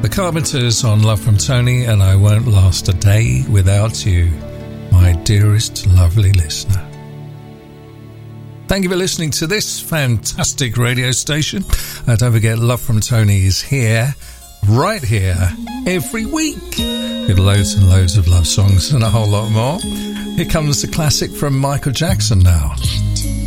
The Carpenters on Love from Tony and I Won't Last a Day Without You, my dearest lovely listener. Thank you for listening to this fantastic radio station. Don't forget, Love from Tony is here, right here, every week, with loads and loads of love songs and a whole lot more. Here comes the classic from Michael Jackson now.